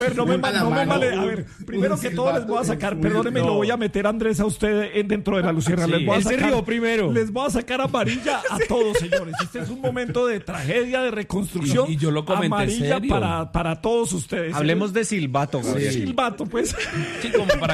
No me vale. A ver, primero que todo les voy a sacar, perdóneme, lo voy a meter, Andrés, a usted dentro de la lucierna. Sí, les voy a él se sacar, rió primero. Les voy a sacar amarilla a todos, señores. Este es un momento de tragedia, de reconstrucción. Y yo lo comenté amarilla serio. para todos ustedes. Hablemos de silbato, Gabriel. Silbato, pues. Sí, como para